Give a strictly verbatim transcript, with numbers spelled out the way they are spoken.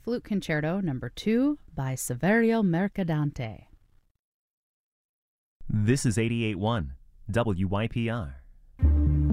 Flute Concerto Number two by Saverio Mercadante. This is eighty-eight point one W Y P R,